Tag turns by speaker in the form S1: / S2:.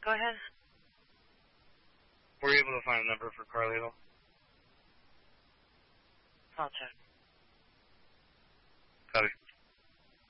S1: Go ahead.
S2: Were you able to find a number for Carlito?
S1: I'll check.